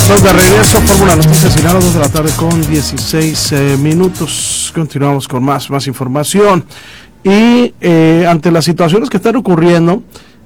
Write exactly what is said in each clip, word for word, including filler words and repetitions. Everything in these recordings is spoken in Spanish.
Estamos de regreso, Fórmula Noticias Sinaloa, dos de la tarde con dieciséis eh, minutos. Continuamos con más, más información. Y eh, ante las situaciones que están ocurriendo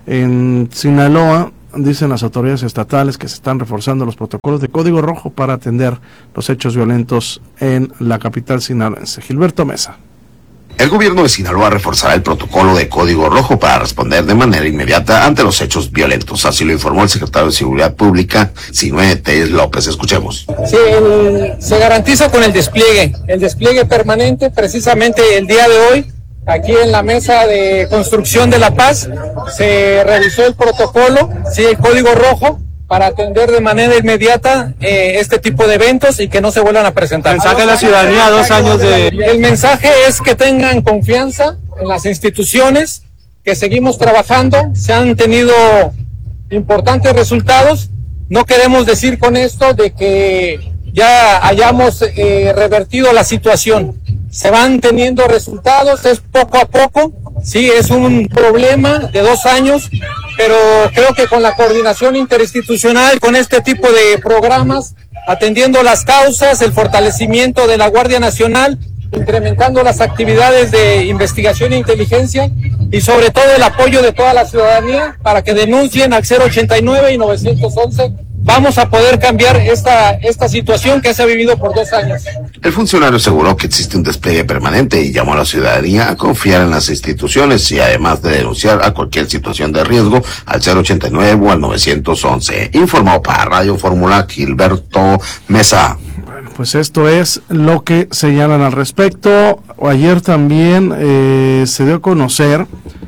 en Sinaloa, dicen las autoridades estatales que se están reforzando los protocolos de código rojo para atender los hechos violentos en la capital sinaloense. Gilberto Mesa. El gobierno de Sinaloa reforzará el protocolo de código rojo para responder de manera inmediata ante los hechos violentos. Así lo informó el secretario de Seguridad Pública, Sinué Telles López. Escuchemos. Sí, el, se garantiza con el despliegue, el despliegue permanente. Precisamente el día de hoy, aquí en la mesa de construcción de La Paz, se revisó el protocolo, sí, el código rojo, para atender de manera inmediata eh, este tipo de eventos y que no se vuelvan a presentar. Mensaje a la ciudadanía, dos años de... El mensaje es que tengan confianza en las instituciones, que seguimos trabajando, se han tenido importantes resultados. No queremos decir con esto de que ya hayamos eh, revertido la situación. Se van teniendo resultados, es poco a poco, sí, es un problema de dos años, pero creo que con la coordinación interinstitucional, con este tipo de programas, atendiendo las causas, el fortalecimiento de la Guardia Nacional, incrementando las actividades de investigación e inteligencia y sobre todo el apoyo de toda la ciudadanía para que denuncien al cero ochenta y nueve y novecientos once, vamos a poder cambiar esta, esta situación que se ha vivido por dos años. El funcionario aseguró que existe un despliegue permanente y llamó a la ciudadanía a confiar en las instituciones y además de denunciar a cualquier situación de riesgo al cero ochenta y nueve o al novecientos once. Informó para Radio Fórmula Gilberto Mesa. Bueno, pues esto es lo que señalan al respecto. Ayer también eh, se dio a conocer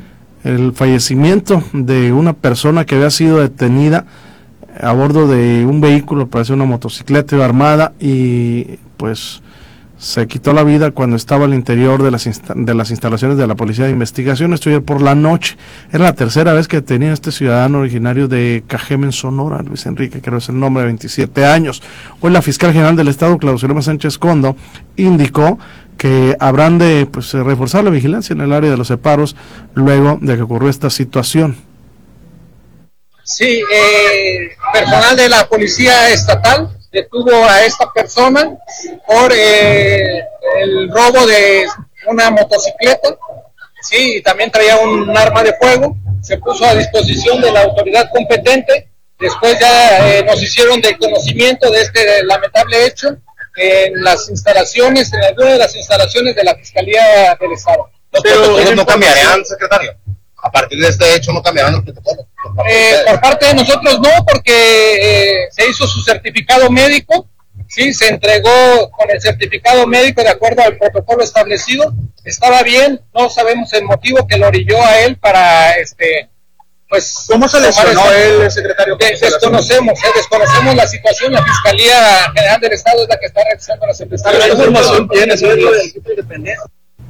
el fallecimiento de una persona que había sido detenida a bordo de un vehículo, parece una motocicleta armada, y pues se quitó la vida cuando estaba al interior de las insta- de las instalaciones de la Policía de Investigación. Esto ayer por la noche. Era la tercera vez que tenía este ciudadano originario de Cajeme, Sonora, Luis Enrique, creo es el nombre, de veintisiete años. Hoy la fiscal general del Estado, Claudia Sánchez Condo, indicó que habrán de pues reforzar la vigilancia en el área de los separos luego de que ocurrió esta situación. Sí, eh, personal de la Policía Estatal detuvo a esta persona por eh, el robo de una motocicleta, sí, y también traía un arma de fuego. Se puso a disposición de la autoridad competente. Después ya eh, nos hicieron del conocimiento de este lamentable hecho en las instalaciones, en alguna de las instalaciones de la Fiscalía del Estado. ¿Los protocolos no cambiarían, secretario? A partir de este hecho no cambiarán los protocolos. Por parte, eh, por parte de nosotros no, porque eh, se hizo su certificado médico, sí, se entregó con el certificado médico de acuerdo al protocolo establecido, estaba bien, no sabemos el motivo que lo orilló a él para, este, pues... ¿Cómo se lesionó él, secretario? De, desconocemos, eh, desconocemos la situación, la Fiscalía General del Estado es la que está realizando las investigaciones. ¿Qué información tiene sobre el equipo independiente?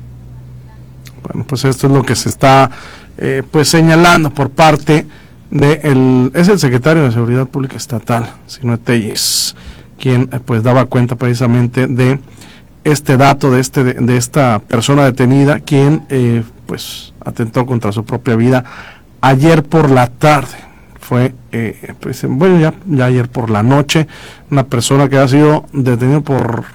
Bueno, pues esto es lo que se está... Eh, pues señalando por parte de el, es el secretario de Seguridad Pública Estatal, Sinué Telles, quien eh, pues daba cuenta precisamente de este dato de este de, de esta persona detenida, quien eh, pues atentó contra su propia vida ayer por la tarde. Fue eh, pues bueno ya, ya ayer por la noche, una persona que ha sido detenida por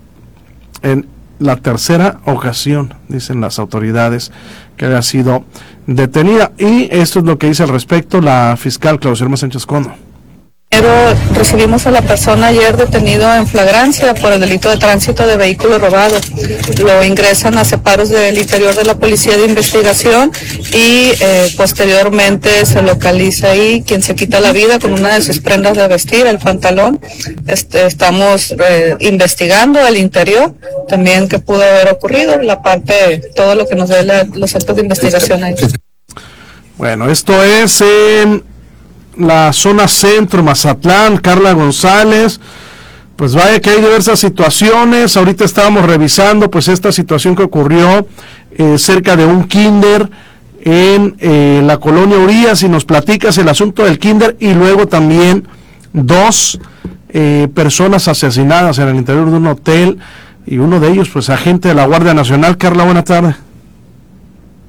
en la tercera ocasión, dicen las autoridades, que había sido detenida. Y esto es lo que dice al respecto la fiscal Claudia Sánchez Condo. Primero recibimos a la persona ayer detenido en flagrancia por el delito de tránsito de vehículo robado. Lo ingresan a separos del interior de la Policía de Investigación y eh, posteriormente se localiza ahí quien se quita la vida con una de sus prendas de vestir, el pantalón. Este, estamos eh, investigando el interior también que pudo haber ocurrido, la parte, todo lo que nos dé la, los actos de investigación ahí. Bueno, esto es en la zona centro, Mazatlán. Carla González, pues vaya que hay diversas situaciones. Ahorita estábamos revisando pues esta situación que ocurrió eh, cerca de un kinder en eh, la colonia Urias, y nos platicas el asunto del kinder y luego también dos eh, personas asesinadas en el interior de un hotel y uno de ellos pues agente de la Guardia Nacional. Carla, buena tarde.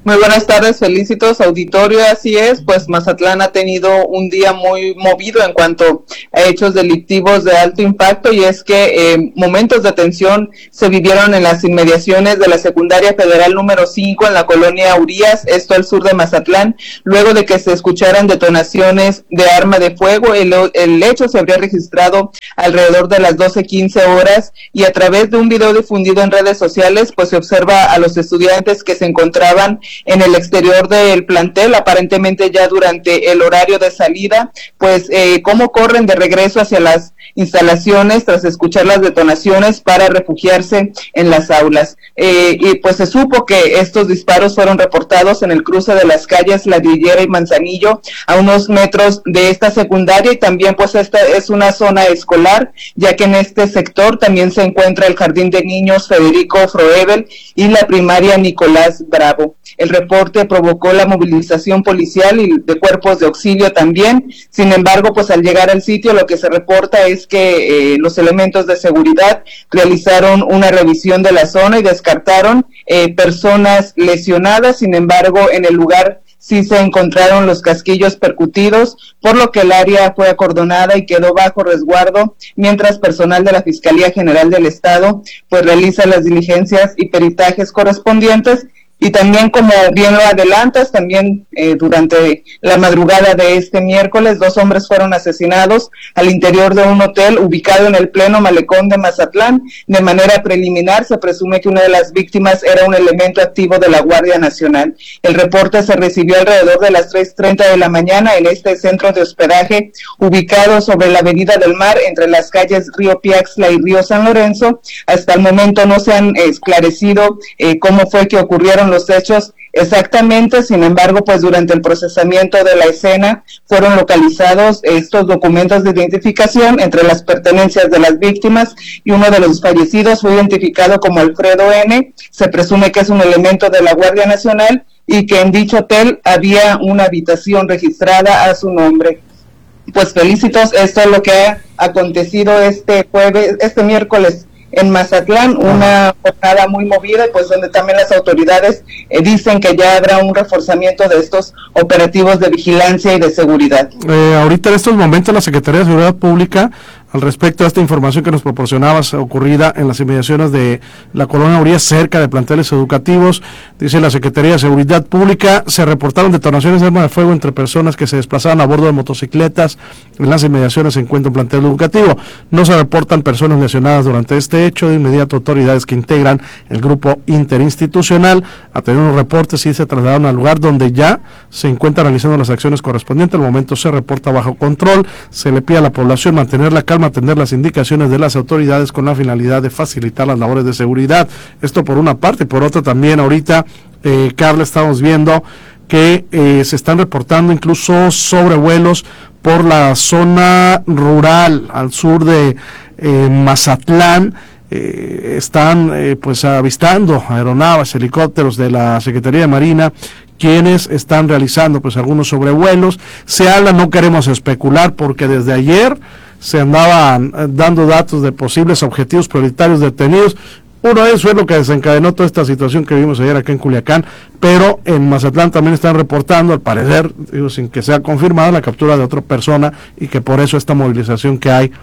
Muy buenas tardes, felicitos auditorio, así es, pues Mazatlán ha tenido un día muy movido en cuanto a hechos delictivos de alto impacto, y es que eh, momentos de tensión se vivieron en las inmediaciones de la secundaria federal número cinco en la colonia Urias, esto al sur de Mazatlán, luego de que se escucharan detonaciones de arma de fuego. El, el hecho se habría registrado alrededor de las doce quince horas, y a través de un video difundido en redes sociales, pues se observa a los estudiantes que se encontraban en el exterior del plantel, aparentemente ya durante el horario de salida, pues eh, cómo corren de regreso hacia las instalaciones tras escuchar las detonaciones para refugiarse en las aulas. Eh, y pues se supo que estos disparos fueron reportados en el cruce de las calles Ladrillera y Manzanillo, a unos metros de esta secundaria, y también pues esta es una zona escolar, ya que en este sector también se encuentra el Jardín de Niños Federico Froebel y la primaria Nicolás Bravo. El reporte provocó la movilización policial y de cuerpos de auxilio también. Sin embargo, pues al llegar al sitio, lo que se reporta es que eh, los elementos de seguridad realizaron una revisión de la zona y descartaron eh, personas lesionadas. Sin embargo, en el lugar sí se encontraron los casquillos percutidos, por lo que el área fue acordonada y quedó bajo resguardo, mientras personal de la Fiscalía General del Estado pues realiza las diligencias y peritajes correspondientes. Y también, como bien lo adelantas, también eh, durante la madrugada de este miércoles, dos hombres fueron asesinados al interior de un hotel ubicado en el pleno malecón de Mazatlán. De manera preliminar, se presume que una de las víctimas era un elemento activo de la Guardia Nacional. El reporte se recibió alrededor de las tres treinta de la mañana en este centro de hospedaje, ubicado sobre la Avenida del Mar, entre las calles Río Piaxtla y Río San Lorenzo. Hasta el momento no se han esclarecido eh, cómo fue que ocurrieron los hechos exactamente. Sin embargo, pues durante el procesamiento de la escena fueron localizados estos documentos de identificación entre las pertenencias de las víctimas, y uno de los fallecidos fue identificado como Alfredo N. Se presume que es un elemento de la Guardia Nacional y que en dicho hotel había una habitación registrada a su nombre. Pues felicitos, esto es lo que ha acontecido este jueves, este miércoles en Mazatlán, una jornada muy movida, pues donde también las autoridades eh, dicen que ya habrá un reforzamiento de estos operativos de vigilancia y de seguridad. Eh, ahorita en estos momentos la Secretaría de Seguridad Pública, al respecto a esta información que nos proporcionabas ocurrida en las inmediaciones de la colonia Urias, cerca de planteles educativos, dice la Secretaría de Seguridad Pública, se reportaron detonaciones de arma de fuego entre personas que se desplazaban a bordo de motocicletas. En las inmediaciones se encuentra un plantel educativo. No se reportan personas lesionadas durante este hecho. De inmediato, autoridades que integran el grupo interinstitucional a tener unos reportes y se trasladaron al lugar donde ya se encuentran realizando las acciones correspondientes. Al momento se reporta bajo control. Se le pide a la población mantener la calma, atender las indicaciones de las autoridades con la finalidad de facilitar las labores de seguridad. Esto por una parte, y por otra también ahorita, eh, Carla, estamos viendo que eh, se están reportando incluso sobrevuelos por la zona rural al sur de eh, Mazatlán. Eh, están eh, pues avistando aeronaves, helicópteros de la Secretaría de Marina, quienes están realizando pues algunos sobrevuelos. Se habla, no queremos especular, porque desde ayer se andaban dando datos de posibles objetivos prioritarios detenidos. Uno de ellos fue lo que desencadenó toda esta situación que vimos ayer acá en Culiacán, pero en Mazatlán también están reportando, al parecer, digo, sin que sea confirmada, la captura de otra persona, y que por eso esta movilización que hay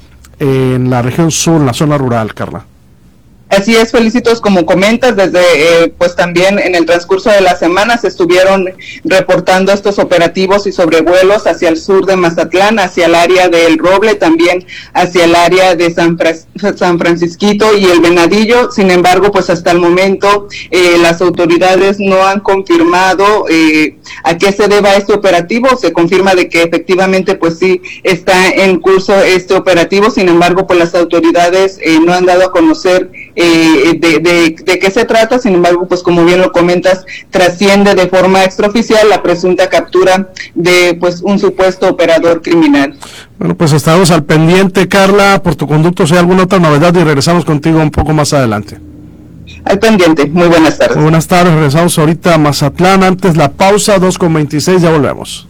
en la región sur, en la zona rural, Carla. Así es, felicitos, como comentas, desde eh, pues también en el transcurso de la semana se estuvieron reportando estos operativos y sobrevuelos hacia el sur de Mazatlán, hacia el área del Roble, también hacia el área de San, Fra- San Francisquito y el Venadillo. Sin embargo, pues hasta el momento eh, las autoridades no han confirmado eh, a qué se deba este operativo. Se confirma de que efectivamente pues sí está en curso este operativo. Sin embargo, pues las autoridades eh, no han dado a conocer Eh, de, de, de qué se trata. Sin embargo, pues como bien lo comentas, trasciende de forma extraoficial la presunta captura de pues un supuesto operador criminal. Bueno, pues estamos al pendiente, Carla, por tu conducto, si hay alguna otra novedad, y regresamos contigo un poco más adelante. Al pendiente, muy buenas tardes. Muy buenas tardes, regresamos ahorita a Mazatlán, antes la pausa, dos con veintiséis, ya volvemos.